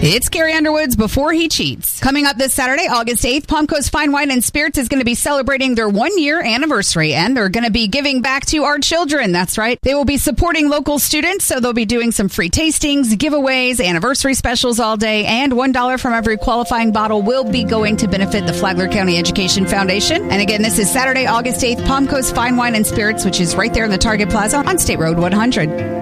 It's Carrie Underwood's Before He Cheats. Coming up this Saturday, August 8th, Palm Coast Fine Wine and Spirits is going to be celebrating their 1-year anniversary, and they're going to be giving back to our children. That's right. They will be supporting local students, so they'll be doing some free tastings, giveaways, anniversary specials all day, and $1 from every qualifying bottle will be going to benefit the Flagler County Education Foundation. And again, this is Saturday, August 8th, Palm Coast Fine Wine and Spirits, which is right there in the Target Plaza on State Road 100.